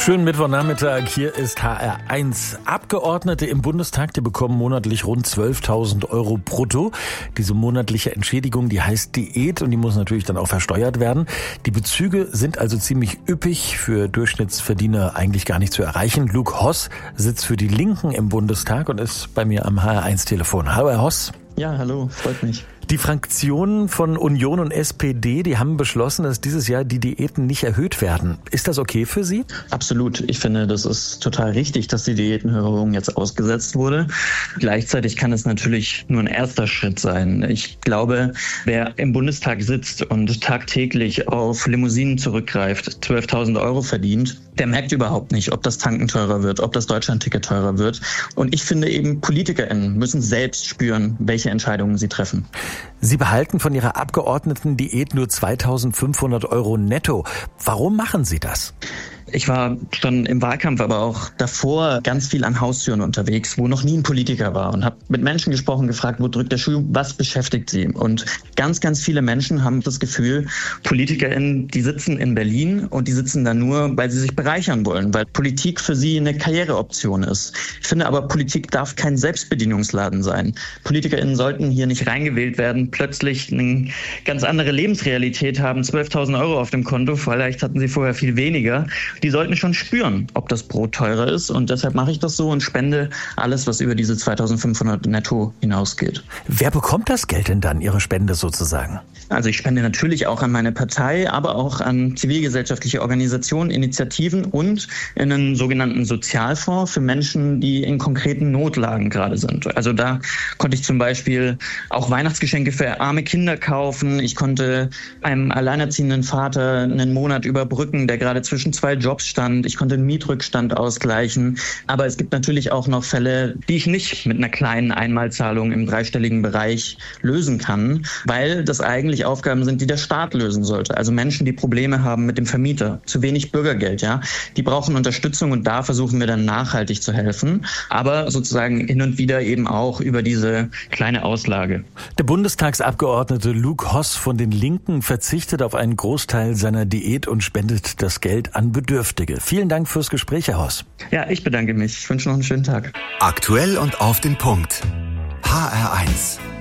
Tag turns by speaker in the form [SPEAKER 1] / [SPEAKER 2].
[SPEAKER 1] Schönen Mittwochnachmittag, hier ist HR1. Abgeordnete im Bundestag, die bekommen monatlich rund 12.000 € brutto. Diese monatliche Entschädigung, die heißt Diät und die muss natürlich dann auch versteuert werden. Die Bezüge sind also ziemlich üppig, für Durchschnittsverdiener eigentlich gar nicht zu erreichen. Luke Hoss sitzt für die Linken im Bundestag und ist bei mir am HR1-Telefon. Hallo Herr Hoss.
[SPEAKER 2] Ja, hallo, freut mich.
[SPEAKER 1] Die Fraktionen von Union und SPD, die haben beschlossen, dass dieses Jahr die Diäten nicht erhöht werden. Ist das okay für Sie?
[SPEAKER 2] Absolut. Ich finde, das ist total richtig, dass die Diätenerhöhung jetzt ausgesetzt wurde. Gleichzeitig kann es natürlich nur ein erster Schritt sein. Ich glaube, wer im Bundestag sitzt und tagtäglich auf Limousinen zurückgreift, 12.000 € verdient, der merkt überhaupt nicht, ob das Tanken teurer wird, ob das Deutschlandticket teurer wird. Und ich finde eben, PolitikerInnen müssen selbst spüren, welche Entscheidungen sie treffen.
[SPEAKER 1] Sie behalten von Ihrer Abgeordnetendiät nur 2.500 € netto. Warum machen Sie das?
[SPEAKER 2] Ich war schon im Wahlkampf, aber auch davor ganz viel an Haustüren unterwegs, wo noch nie ein Politiker war und habe mit Menschen gesprochen, gefragt, wo drückt der Schuh, was beschäftigt sie? Und ganz, ganz viele Menschen haben das Gefühl, PolitikerInnen, die sitzen in Berlin und die sitzen da nur, weil sie sich bereichern wollen, weil Politik für sie eine Karriereoption ist. Ich finde aber, Politik darf kein Selbstbedienungsladen sein. PolitikerInnen sollten hier nicht reingewählt werden, plötzlich eine ganz andere Lebensrealität haben, 12.000 € auf dem Konto, vielleicht hatten sie vorher viel weniger. Die sollten schon spüren, ob das Brot teurer ist und deshalb mache ich das so und spende alles, was über diese 2.500 netto hinausgeht.
[SPEAKER 1] Wer bekommt das Geld denn dann, Ihre Spende sozusagen?
[SPEAKER 2] Also ich spende natürlich auch an meine Partei, aber auch an zivilgesellschaftliche Organisationen, Initiativen und in einen sogenannten Sozialfonds für Menschen, die in konkreten Notlagen gerade sind. Also da konnte ich zum Beispiel auch Weihnachtsgeschenke für arme Kinder kaufen. Ich konnte einem alleinerziehenden Vater einen Monat überbrücken, der gerade zwischen zwei Jobs stand. Ich konnte einen Mietrückstand ausgleichen. Aber es gibt natürlich auch noch Fälle, die ich nicht mit einer kleinen Einmalzahlung im dreistelligen Bereich lösen kann, weil das eigentlich Aufgaben sind, die der Staat lösen sollte. Also Menschen, die Probleme haben mit dem Vermieter, zu wenig Bürgergeld, ja, die brauchen Unterstützung und da versuchen wir dann nachhaltig zu helfen, aber sozusagen hin und wieder eben auch über diese kleine Auslage.
[SPEAKER 1] Der Bundestagsabgeordnete Luke Hoss von den Linken verzichtet auf einen Großteil seiner Diät und spendet das Geld an Bedürftige. Vielen Dank fürs Gespräch, Herr Hoss.
[SPEAKER 2] Ja, ich bedanke mich. Ich wünsche noch einen schönen Tag.
[SPEAKER 3] Aktuell und auf den Punkt. HR1.